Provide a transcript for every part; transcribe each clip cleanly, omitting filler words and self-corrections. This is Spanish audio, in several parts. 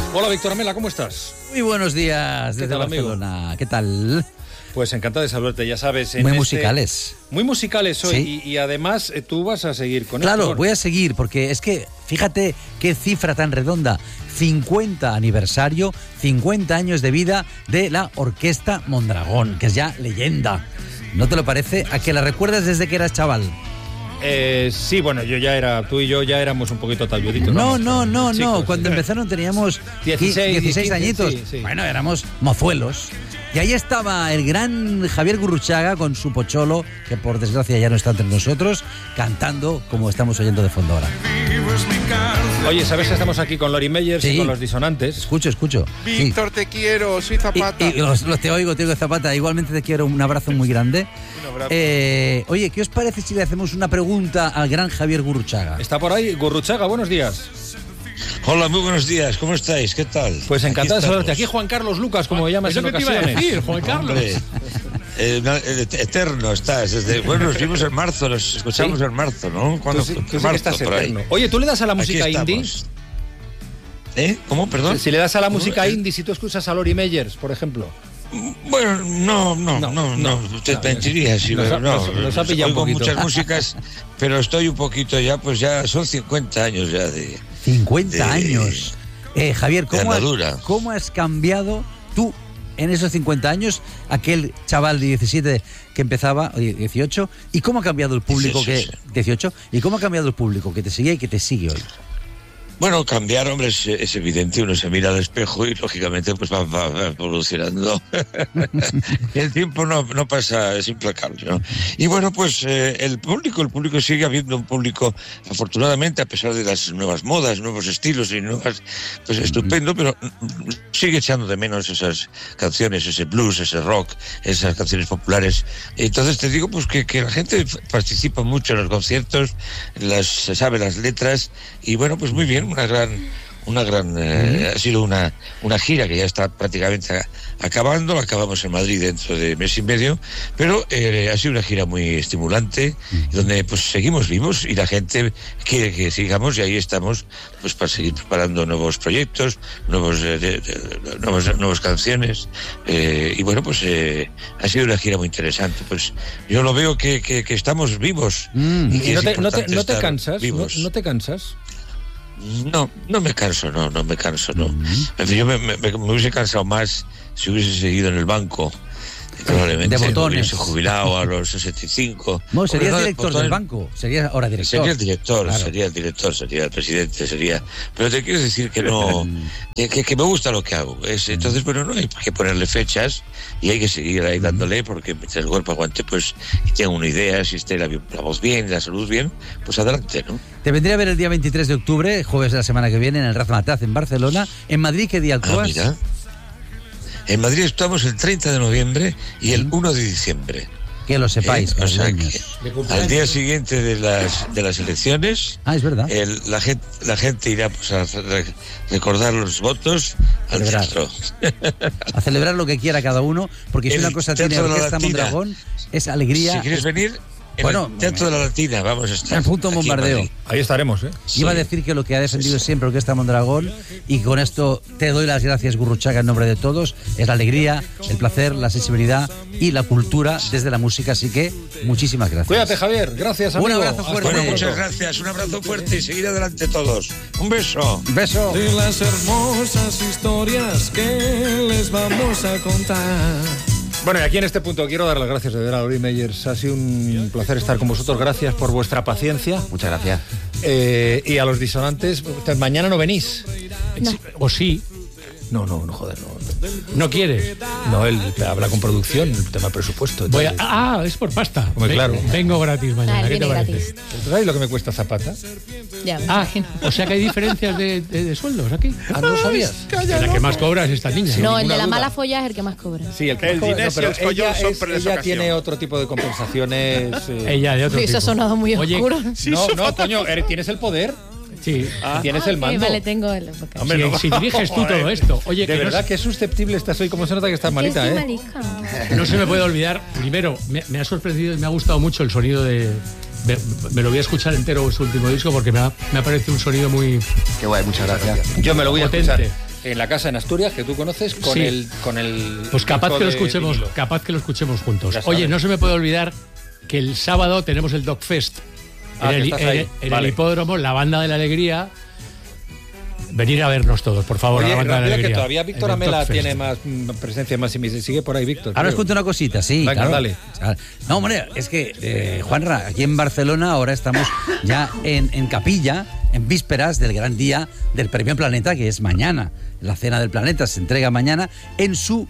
Hola, Víctor Amela, ¿cómo estás? Muy buenos días desde Barcelona. Amigo? ¿Qué tal? Pues encantado de saludarte, ya sabes. Muy musicales. Muy musicales hoy, ¿Sí? y además tú vas a seguir con esto. Claro, voy a seguir, porque es que, fíjate qué cifra tan redonda. 50 aniversario, 50 años de vida de la Orquesta Mondragón, que es ya leyenda. ¿No te lo parece? ¿A que la recuerdas desde que eras chaval? Sí, bueno, tú y yo ya éramos un poquito talluditos. No. Cuando empezaron teníamos 16 añitos. Sí. Bueno, éramos mozuelos. Y ahí estaba el gran Javier Gurruchaga con su pocholo, que por desgracia ya no está entre nosotros, cantando como estamos oyendo de fondo ahora. Oye, ¿sabes que estamos aquí con Lori Meyers y con los disonantes? Escucho. Víctor, te quiero, soy Zapata. Y te oigo, Zapata. Igualmente te quiero, un abrazo muy grande. Un abrazo. Oye, ¿qué os parece si le hacemos una pregunta al gran Javier Gurruchaga? Está por ahí. Gurruchaga, buenos días. Hola, muy buenos días, ¿cómo estáis? ¿Qué tal? Pues encantado de saludarte. Aquí Juan Carlos Lucas, como me llamas en ocasiones. ¿Qué te iba a decir, Juan Carlos? Eterno estás. Bueno, nos vimos en marzo, nos escuchamos en marzo, ¿no? Cuando estás eterno. Oye, ¿tú le das a la música indie? ¿Cómo? Perdón. Si le das a la música indie, si tú escuchas a Lori Meyers, por ejemplo. Bueno, no, te mentiría. Nos ha pillado un poquito. Muchas músicas, pero estoy un poquito ya, pues ya son 50 años ya de... 50 años. Javier, ¿cómo has cambiado tú en esos 50 años, aquel chaval de 17 que empezaba, 18, y cómo ha cambiado el público 18, y cómo ha cambiado el público que te seguía y que te sigue hoy? Bueno, cambiar, hombre, es evidente. Uno se mira al espejo y, lógicamente, pues va evolucionando. El tiempo no pasa, es implacable, ¿no? Y bueno, pues el público sigue habiendo un público, afortunadamente, a pesar de las nuevas modas, nuevos estilos y nuevas, pues estupendo, pero sigue echando de menos esas canciones, ese blues, ese rock, esas canciones populares. Entonces te digo, pues que la gente participa mucho en los conciertos, se sabe las letras, y bueno, pues muy bien. Una gran ha sido una gira que ya está prácticamente acabando. La acabamos en Madrid dentro de mes y medio, pero ha sido una gira muy estimulante, donde pues seguimos vivos y la gente quiere que sigamos, y ahí estamos pues para seguir preparando nuevos proyectos, nuevas canciones, y bueno, pues ha sido una gira muy interesante. Pues yo lo veo que estamos vivos. ¿Y no te cansas? ¿No te cansas? No me canso, no. Yo me hubiese cansado más si hubiese seguido en el banco. Probablemente de botones. Hubiese jubilado a los 65. No, serías director del banco. Serías ahora director. Sería el director, claro. sería el presidente, Pero te quiero decir que no, que me gusta lo que hago. Entonces, bueno, no hay que ponerle fechas y hay que seguir ahí dándole, porque mientras el cuerpo aguante, pues, y tenga una idea, si esté la voz bien, la salud bien, pues adelante, ¿no? Te vendría a ver el día 23 de octubre, jueves de la semana que viene, en el Razmataz en Barcelona. ¿En Madrid qué día actúas? Mira. En Madrid estamos el 30 de noviembre y el 1 de diciembre. Que lo sepáis. O sea que al día siguiente de las elecciones, es verdad. La gente irá pues a recordar los votos al teatro. A celebrar lo que quiera cada uno, porque si una cosa tiene Orquesta Mondragón es alegría. Si quieres venir, en el Teatro de la Latina vamos a estar. En punto bombardeo. Ahí estaremos, ¿eh? Iba a decir que lo que ha defendido siempre Orquesta Mondragón, y con esto te doy las gracias, Gurruchaga, en nombre de todos, es la alegría, el placer, la sensibilidad y la cultura desde la música. Así que muchísimas gracias. Cuídate, Javier. Gracias, amigo. Un abrazo fuerte. Bueno, muchas gracias. Un abrazo fuerte y seguir adelante todos. Un beso. Beso. De las hermosas historias que les vamos a contar. Bueno, y aquí en este punto quiero dar las gracias de ver a Lori Meyers. Ha sido un placer estar con vosotros. Gracias por vuestra paciencia. Muchas gracias. Y a los disonantes, mañana no venís. No. ¿O sí? No, joder, no. ¿No quieres? No, él habla con producción, el tema presupuesto. Es por pasta. Hombre, claro. Vengo gratis mañana. ¿Qué te parece? Gratis. ¿Sabéis lo que me cuesta Zapata? Ya. O sea que hay diferencias de sueldos aquí. ¿No lo sabías? La que más cobra es esta niña. No, el de la duda. mala folla es el que más cobra. Sí, el que más cobra. dinés y Pero els collons són per les ella ocasions. tiene otro tipo de compensaciones. Ella de otro Uy, tipo. eso ha sonado muy Oye, oscuro. No, coño, tienes el poder. Sí. Tienes el mando. Vale, tengo el... Hombre, Si diriges tú todo esto. Oye, De que verdad que susceptible estás hoy. ¿Cómo se nota que estás malita, Estoy eh? malita. no se me puede olvidar. Primero, me ha sorprendido y me ha gustado mucho el sonido de... Me lo voy a escuchar entero su último disco, porque me ha parecido un sonido muy Qué guay, muchas gracias. Yo me lo voy a potente. escuchar. en la casa en Asturias, que tú conoces, con Sí. el Pues capaz disco que lo de escuchemos, vinilo. capaz que lo escuchemos juntos. Ya sabes. Oye, no se me puede olvidar que el sábado tenemos el Dogfest Ah, que en, estás ahí. en Vale. el hipódromo, la Banda de la Alegría. Venir a vernos todos, por favor, Oye, a la Banda de la rápido, Alegría. que todavía Víctor en el Amela Dogfest. tiene más presencia, más y sigue por ahí, Víctor. Ahora os creo. cuento una cosita, sí. Venga, claro. dale. No, hombre, es que, Juanra, aquí en Barcelona ahora estamos ya en Capilla, en vísperas del gran día del Premio Planeta, que es mañana. La Cena del Planeta se entrega mañana en su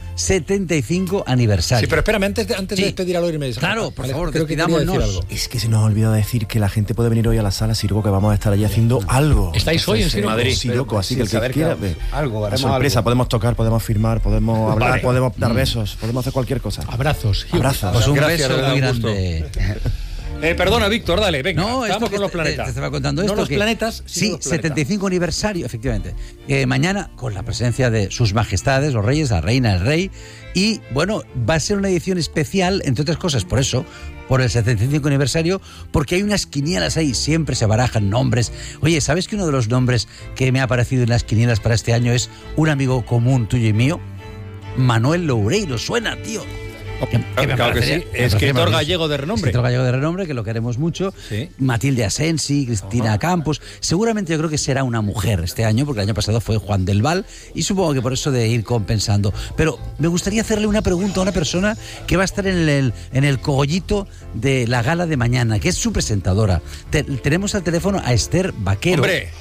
75 aniversario. Sí, pero espérame, antes de Sí. despedir a Loire Méndez. Claro, por favor, creo que quería decir despidámonos. algo. Es que se nos ha olvidado decir que la gente puede venir hoy a la sala Sirgo, que vamos a estar allí haciendo algo. ¿Estáis hoy en Sirgo? Madrid. Sí, loco, así que el Sin saber que quiera... que ve. algo, La haremos sorpresa, algo. podemos tocar, podemos firmar, podemos hablar, Vale. podemos dar besos, podemos hacer cualquier cosa. Abrazos. Abrazos. Pues un Gracias, beso de verdad, muy un gusto. grande. Perdona, Víctor, dale, venga. No, esto vamos que con los planetas. te estaba contando No esto. los que- planetas, sino Sí, los planetas. 75 aniversario, efectivamente. Mañana, con la presencia de sus majestades, los reyes, la reina, el rey. Y, bueno, va a ser una edición especial, entre otras cosas, por eso, por el 75 aniversario, porque hay unas quinielas ahí, siempre se barajan nombres. Oye, ¿sabes que uno de los nombres que me ha aparecido en las quinielas para este año es un amigo común tuyo y mío? Manuel Loureiro, suena, tío. Claro que sí. Escritor gallego de renombre. Escritor gallego de renombre, que lo queremos mucho. Sí. Matilde Asensi, Cristina Campos. Seguramente yo creo que será una mujer este año, porque el año pasado fue Juan del Val, y supongo que por eso de ir compensando. Pero me gustaría hacerle una pregunta a una persona que va a estar en el cogollito de la gala de mañana, que es su presentadora. Tenemos al teléfono a Esther Vaquero. Hombre.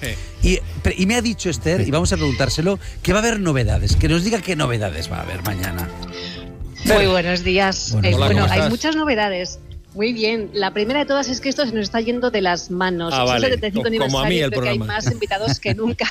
Y me ha dicho Esther, y vamos a preguntárselo, que va a haber novedades, que nos diga qué novedades va a haber mañana. Muy buenos días. Bueno, hola, ¿cómo hay estás? muchas novedades. Muy bien. La primera de todas es que esto se nos está yendo de las manos. Ah, Es vale. el 75 Como a mí aniversario, el creo que hay programa. más invitados que nunca.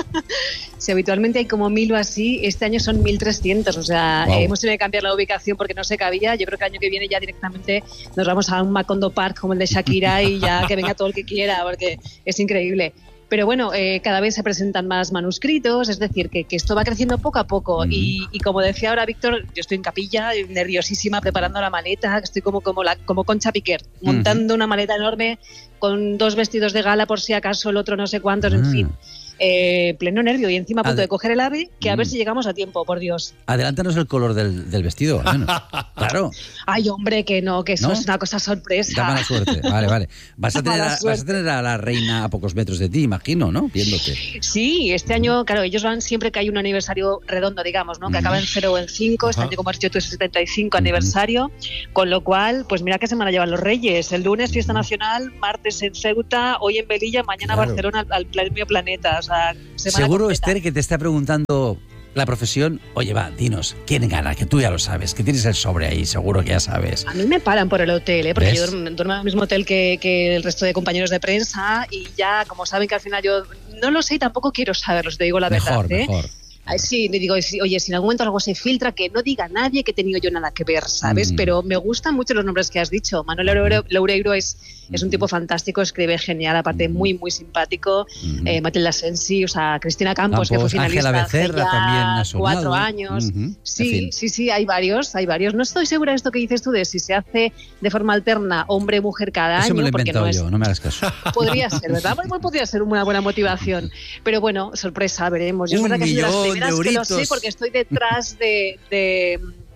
Si habitualmente hay como 1000 o así, este año son 1300. O sea, Wow. hemos tenido que cambiar la ubicación porque no se cabía. Yo creo que el año que viene ya directamente nos vamos a un Macondo Park como el de Shakira y ya que venga todo el que quiera, porque es increíble. Pero bueno, cada vez se presentan más manuscritos, es decir, que esto va creciendo poco a poco. Y como decía ahora Víctor, yo estoy en Capilla, nerviosísima, preparando la maleta, estoy como Concha Piquer, montando una maleta enorme con 2 vestidos de gala por si acaso el otro no sé cuántos, en fin. Pleno nervio y encima a punto de coger el AVE, que a ver si llegamos a tiempo, por Dios. Adelántanos el color del vestido, al menos. Claro. Ay, hombre, que no, que eso ¿No? es una cosa sorpresa. Da mala suerte. Vale. Vas a Mala suerte. tener a la reina a pocos metros de ti, imagino, ¿no? Viéndote. Sí, este año, claro, ellos van siempre que hay un aniversario redondo, digamos, ¿no? Que acaba en 0 o en 5, este año como has dicho tú es el 75 aniversario, con lo cual, pues mira qué semana llevan los Reyes. El lunes fiesta nacional, martes en Ceuta, hoy en Melilla, mañana Claro. Barcelona al Premio Planeta. O sea, semana Seguro, completa. Esther, que te está preguntando la profesión. Oye, va, dinos, ¿quién gana? Que tú ya lo sabes, que tienes el sobre ahí, seguro que ya sabes. A mí me paran por el hotel, porque ¿Ves? yo duermo en el mismo hotel que el resto de compañeros de prensa y ya, como saben que al final yo no lo sé y tampoco quiero saberlo, os te digo la Mejor, verdad. mejor. Ay, sí, le digo, oye, si en algún momento algo se filtra, que no diga nadie que he tenido yo nada que ver, ¿sabes? Pero me gustan mucho los nombres que has dicho. Manuel Loureiro es un tipo fantástico, escribe genial, aparte muy, muy simpático. Matilde Asensi, o sea, Cristina Campos, que fue finalista Ángela Becerra hace ya también ha sonado. 4 años. En Sí, fin. sí, hay varios. No estoy segura de esto que dices tú, de si se hace de forma alterna hombre-mujer cada Eso año. me lo he porque inventado no es, yo, no me hagas caso. podría ser, ¿verdad? Bueno, podría ser una buena motivación. Pero bueno, sorpresa, veremos. Yo es Un verdad que soy de las millón de primeras que lo sé euritos. porque estoy detrás de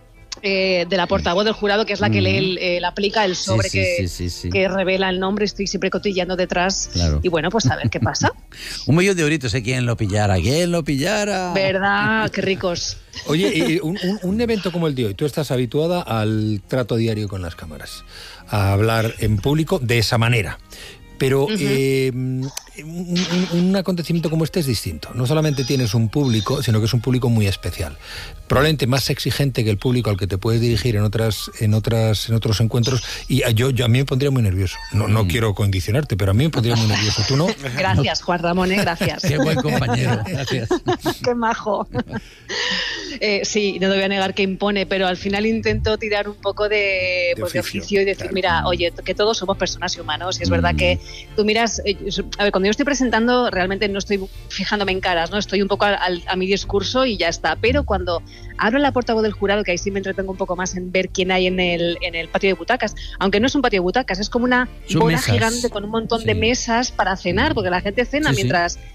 la portavoz del jurado, que es la que lee la aplica el sobre Sí. que revela el nombre. Estoy siempre cotillando detrás. Claro. Y bueno, pues a ver qué pasa. Un millón de euritos, ¿eh? ¿Quién lo pillara? ¿Quién lo pillara? ¿Verdad? Qué ricos. Oye, y un evento como el de hoy, tú estás habituada al trato diario con las cámaras, a hablar en público de esa manera. Pero un acontecimiento como este es distinto. No solamente tienes un público, sino que es un público muy especial. Probablemente más exigente que el público al que te puedes dirigir en otros encuentros. Y a mí me pondría muy nervioso. No quiero condicionarte, pero a mí me pondría muy nervioso. ¿Tú no? Gracias, Juan Ramón, gracias. Qué buen compañero. Gracias. Qué majo. Sí, no te voy a negar que impone, pero al final intento tirar un poco de oficio y decir, claro. mira, oye, que todos somos personas y humanos, y es verdad que tú miras, a ver, cuando yo estoy presentando realmente no estoy fijándome en caras, ¿no? Estoy un poco a mi discurso y ya está, pero cuando abro la portavoz del jurado, que ahí sí me entretengo un poco más en ver quién hay en el patio de butacas, aunque no es un patio de butacas, es como una Son bola mesas. gigante con un montón de Sí. mesas para cenar, porque la gente cena Sí, sí. mientras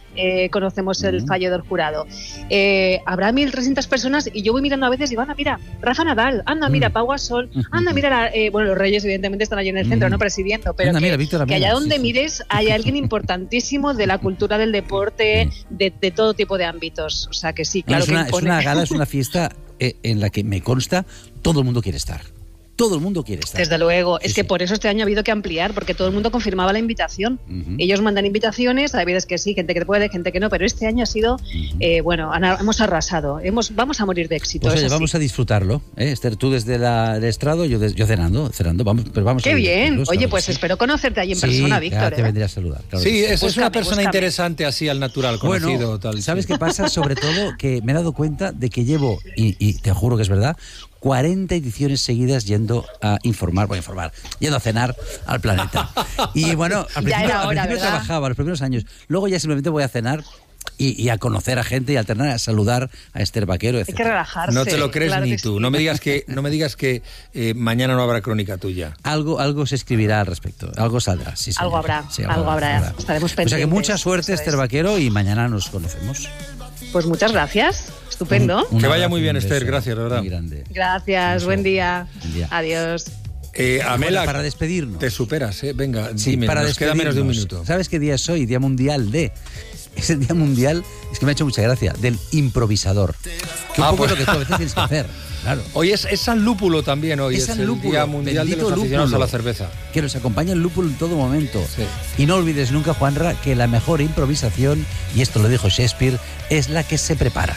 conocemos el fallo del jurado. Habrá 1.300 personas y yo voy mirando a veces y digo, anda, mira, Rafa Nadal, anda, mira, Pau Gasol, anda, mira, bueno, los Reyes evidentemente están allí en el centro, no presidiendo, pero anda, que, mira, Víctor, que allá donde sí, mires hay alguien importantísimo de la cultura del deporte, de todo tipo de ámbitos. O sea que sí, claro, es una gala, es una fiesta en la que me consta todo el mundo quiere estar. Todo el mundo quiere estar. Desde luego. Sí, es que por eso este año ha habido que ampliar, porque todo el mundo confirmaba la invitación. Ellos mandan invitaciones, a veces que sí, gente que puede, gente que no, pero este año ha sido, bueno, hemos arrasado. Vamos a morir de éxito. Pues oye, vamos a disfrutarlo, Esther, tú desde el estrado, yo cenando, vamos. Qué bien. Oye, pues espero conocerte allí en persona, Víctor. Te vendría a saludar. Claro sí, es Búscame, una persona interesante así al natural, conocido. Bueno, tal. ¿sabes qué pasa? Sobre todo que me he dado cuenta de que llevo, y te juro que es verdad, 40 ediciones seguidas yendo a informar, yendo a cenar al Planeta. Y bueno, al principio trabajaba, los primeros años. Luego ya simplemente voy a cenar y a conocer a gente y a alternar, a saludar a Esther Vaquero, etc. Hay que relajarse. No te lo crees claro ni que tú. sí. No me digas que mañana no habrá crónica tuya. Algo se escribirá al respecto. Algo saldrá. Sí, algo habrá. Sí, algo habrá. Estaremos pendientes. O sea que mucha suerte, Esther Vaquero, y mañana nos conocemos. Pues muchas gracias. Estupendo. Que vaya muy bien, Esther. Gracias, de verdad. Muy grande. Gracias. Buen día. Adiós. Amela, para despedirnos. Te superas, Venga, sí, dime, para nos queda menos de un despedirnos. minuto. ¿Sabes qué día es hoy? Día mundial de... Es el Día Mundial, es que me ha hecho mucha gracia, del improvisador. Que un poco pues. es lo que tú a veces tienes que hacer. Claro. Hoy es San Lúpulo también, hoy es el Día Mundial de los aficionados a la cerveza. Que nos acompaña el lúpulo en todo momento. Sí. Y no olvides nunca, Juanra, que la mejor improvisación, y esto lo dijo Shakespeare, es la que se prepara.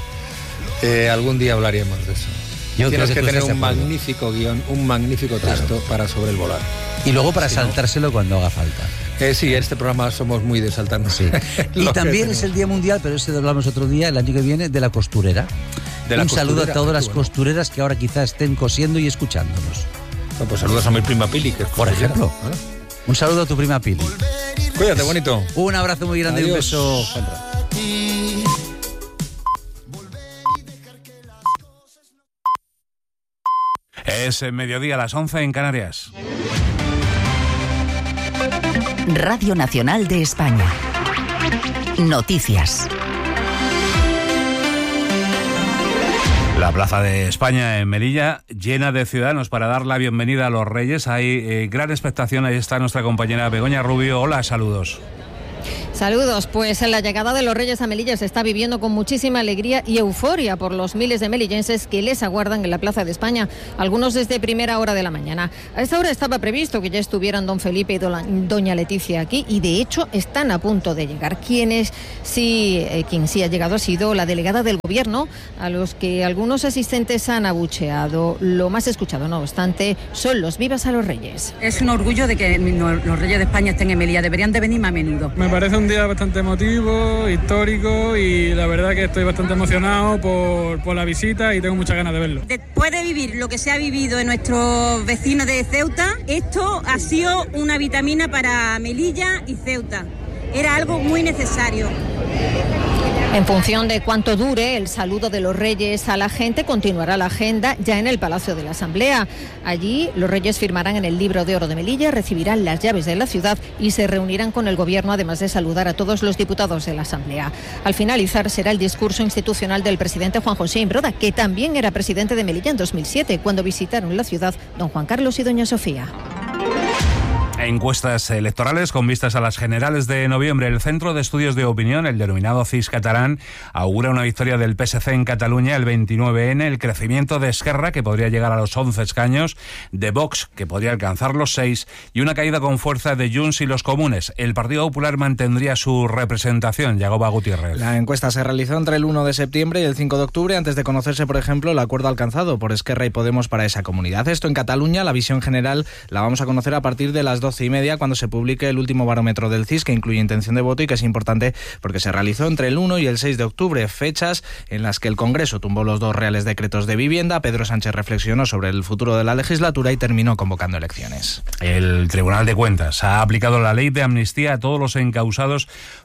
Algún día hablaríamos de eso. Tienes que tener un magnífico guión, un magnífico texto para sobrevolar. Y luego para saltárselo cuando haga falta. Sí, en este programa somos muy de saltarnos. Sí. Y también es el Día Mundial, pero ese lo hablamos otro día, el año que viene, de la costurera. Un saludo a todas las costureras que ahora quizás estén cosiendo y escuchándonos. Bueno, pues saludos a mi prima Pili, que por ejemplo. Un saludo a tu prima Pili. Cuídate, bonito. Un abrazo muy grande. Adiós. Y un beso, Juanra. Es mediodía a las 11 en Canarias. Radio Nacional de España. Noticias. La Plaza de España en Melilla, llena de ciudadanos para dar la bienvenida a los Reyes. Hay gran expectación. Ahí está nuestra compañera Begoña Rubio. Hola, saludos. Saludos, pues la llegada de los Reyes a Melilla se está viviendo con muchísima alegría y euforia por los miles de melillenses que les aguardan en la Plaza de España, algunos desde primera hora de la mañana. A esta hora estaba previsto que ya estuvieran don Felipe y doña Leticia aquí y de hecho están a punto de llegar. Quien sí ha llegado ha sido la delegada del Gobierno, a los que algunos asistentes han abucheado. Lo más escuchado, no obstante, son los vivas a los Reyes. Es un orgullo de que los Reyes de España estén en Melilla, deberían de venir más a menudo. Me parece un día bastante emotivo, histórico y la verdad que estoy bastante emocionado por la visita y tengo muchas ganas de verlo. Después de vivir lo que se ha vivido en nuestros vecinos de Ceuta, esto ha sido una vitamina para Melilla y Ceuta. Era algo muy necesario. En función de cuánto dure el saludo de los Reyes a la gente, continuará la agenda ya en el Palacio de la Asamblea. Allí los Reyes firmarán en el Libro de Oro de Melilla, recibirán las llaves de la ciudad y se reunirán con el Gobierno, además de saludar a todos los diputados de la Asamblea. Al finalizar será el discurso institucional del presidente Juan José Imbroda, que también era presidente de Melilla en 2007, cuando visitaron la ciudad don Juan Carlos y doña Sofía. Encuestas electorales con vistas a las generales de noviembre. El Centro de Estudios de Opinión, el denominado CIS catalán, augura una victoria del PSC en Cataluña, el 29N, el crecimiento de Esquerra, que podría llegar a los 11 escaños, de Vox, que podría alcanzar los 6, y una caída con fuerza de Junts y los Comunes. El Partido Popular mantendría su representación. Yagoba Gutiérrez. La encuesta se realizó entre el 1 de septiembre y el 5 de octubre, antes de conocerse, por ejemplo, el acuerdo alcanzado por Esquerra y Podemos para esa comunidad. Esto en Cataluña, la visión general la vamos a conocer a partir de las 12:30, cuando se publique el último barómetro del CIS, que incluye intención de voto y que es importante porque se realizó entre el 1 y el 6 de octubre, fechas en las que el Congreso tumbó los 2 reales decretos de vivienda, Pedro Sánchez reflexionó sobre el futuro de la legislatura y terminó convocando elecciones. El Tribunal de Cuentas ha aplicado la ley de amnistía a todos los encausados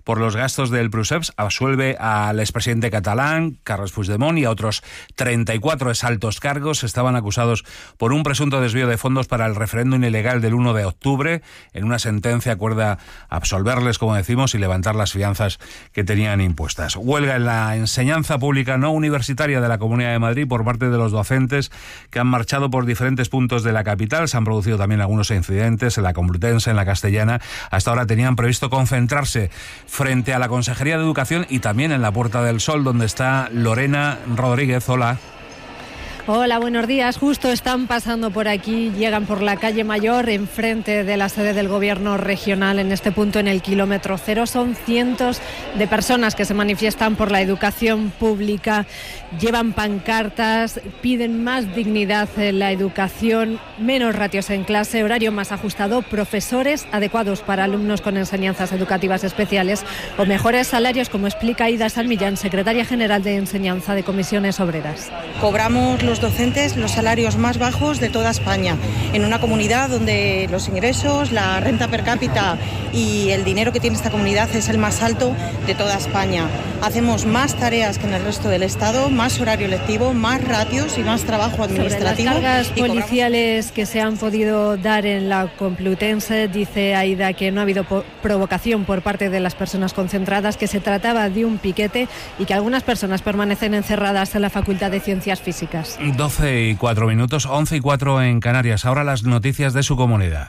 por los gastos del Pruseps, absuelve al expresidente catalán, Carles Puigdemont, y a otros 34 exaltos cargos. Estaban acusados por un presunto desvío de fondos para el referéndum ilegal del 1 de octubre. En una sentencia acuerda absolverles, como decimos, y levantar las fianzas que tenían impuestas. Huelga en la enseñanza pública no universitaria de la Comunidad de Madrid por parte de los docentes que han marchado por diferentes puntos de la capital. Se han producido también algunos incidentes en la Complutense, en la Castellana. Hasta ahora tenían previsto concentrarse frente a la Consejería de Educación y también en la Puerta del Sol, donde está Lorena Rodríguez. Hola. Hola, buenos días. Justo están pasando por aquí, llegan por la calle Mayor, enfrente de la sede del Gobierno regional, en este punto, en el kilómetro cero. Son cientos de personas que se manifiestan por la educación pública, llevan pancartas, piden más dignidad en la educación, menos ratios en clase, horario más ajustado, profesores adecuados para alumnos con enseñanzas educativas especiales o mejores salarios, como explica Ida San Millán, secretaria general de Enseñanza de Comisiones Obreras. Cobramos los docentes los salarios más bajos de toda España, en una comunidad donde los ingresos, la renta per cápita y el dinero que tiene esta comunidad es el más alto de toda España. Hacemos más tareas que en el resto del Estado, más horario lectivo, más ratios y más trabajo administrativo. Sobre las cargas policiales que se han podido dar en la Complutense, dice Aida que no ha habido provocación por parte de las personas concentradas, que se trataba de un piquete y que algunas personas permanecen encerradas en la Facultad de Ciencias Físicas. 12:04, 11:04 en Canarias. Ahora las noticias de su comunidad.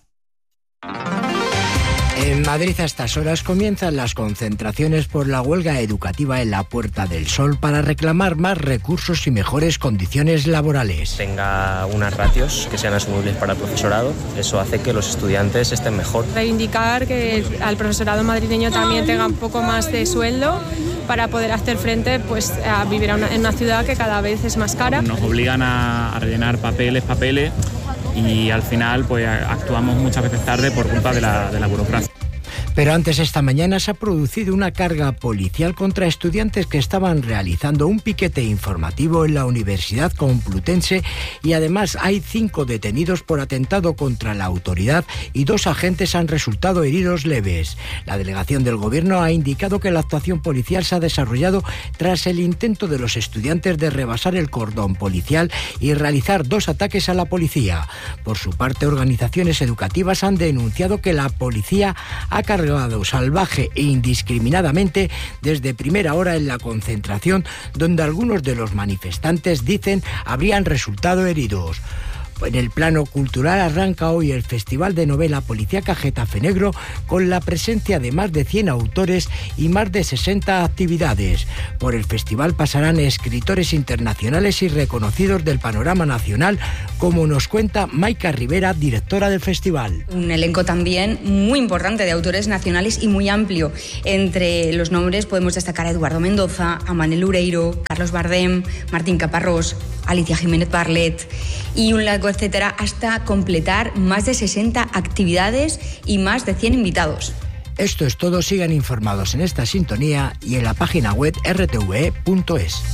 En Madrid a estas horas comienzan las concentraciones por la huelga educativa en la Puerta del Sol para reclamar más recursos y mejores condiciones laborales. Tenga unas ratios que sean asumibles para el profesorado, eso hace que los estudiantes estén mejor. Reivindicar que al profesorado madrileño también tenga un poco más de sueldo para poder hacer frente pues, a vivir en una ciudad que cada vez es más cara. Nos obligan a rellenar papeles y al final pues actuamos muchas veces tarde por culpa de la burocracia. Pero antes, esta mañana, se ha producido una carga policial contra estudiantes que estaban realizando un piquete informativo en la Universidad Complutense, y además hay 5 detenidos por atentado contra la autoridad y 2 agentes han resultado heridos leves. La delegación del Gobierno ha indicado que la actuación policial se ha desarrollado tras el intento de los estudiantes de rebasar el cordón policial y realizar 2 ataques a la policía. Por su parte, organizaciones educativas han denunciado que la policía ha cargado salvaje e indiscriminadamente desde primera hora en la concentración, donde algunos de los manifestantes dicen habrían resultado heridos. En el plano cultural arranca hoy el Festival de Novela Policíaca Getafe Negro, con la presencia de más de 100 autores y más de 60 actividades. Por el festival pasarán escritores internacionales y reconocidos del panorama nacional, como nos cuenta Maika Rivera, directora del festival. Un elenco también muy importante de autores nacionales y muy amplio. Entre los nombres podemos destacar a Eduardo Mendoza, a Manel Ureiro, Carlos Bardem, Martín Caparrós, Alicia Jiménez Barlet y un largo etcétera, hasta completar más de 60 actividades y más de 100 invitados. Esto es todo. Sigan informados en esta sintonía y en la página web rtve.es.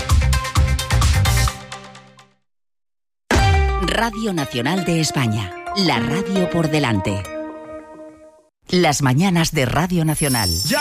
Radio Nacional de España, la radio por delante. Las mañanas de Radio Nacional.